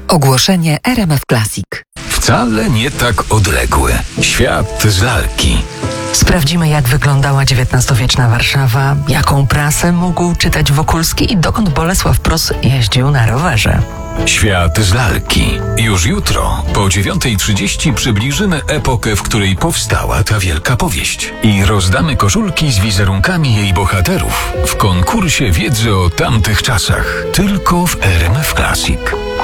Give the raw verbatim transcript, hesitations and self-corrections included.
Ogłoszenie R M F Classic. Wcale nie tak odległy. Świat z lalki. Sprawdzimy, jak wyglądała dziewiętnastowieczna Warszawa, jaką prasę mógł czytać Wokulski i dokąd Bolesław Prus jeździł na rowerze. Świat z lalki. Już jutro po dziewiątej trzydzieści przybliżymy epokę, w której powstała ta wielka powieść. I rozdamy koszulki z wizerunkami jej bohaterów w konkursie wiedzy o tamtych czasach. Tylko w R M F Classic.